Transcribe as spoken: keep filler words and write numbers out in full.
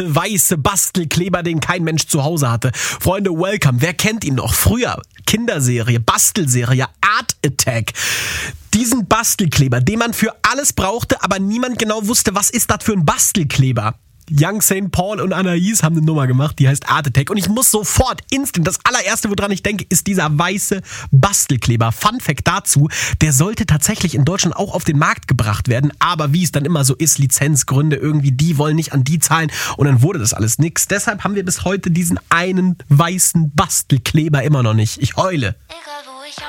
weiße Bastelkleber, den kein Mensch zu Hause hatte. Freunde, welcome. Wer kennt ihn noch? Früher Kinderserie, Bastelserie, Art Attack. Diesen Bastelkleber, den man für alles brauchte, aber niemand genau wusste, was ist das für ein Bastelkleber. Young Saint Paul und Anais haben eine Nummer gemacht, die heißt Art Attack. Und ich muss sofort, instant, das allererste, woran ich denke, ist dieser weiße Bastelkleber. Fun Fact dazu, der sollte tatsächlich in Deutschland auch auf den Markt gebracht werden. Aber wie es dann immer so ist, Lizenzgründe irgendwie, die wollen nicht an die zahlen. Und dann wurde das alles nix. Deshalb haben wir bis heute diesen einen weißen Bastelkleber immer noch nicht. Ich heule.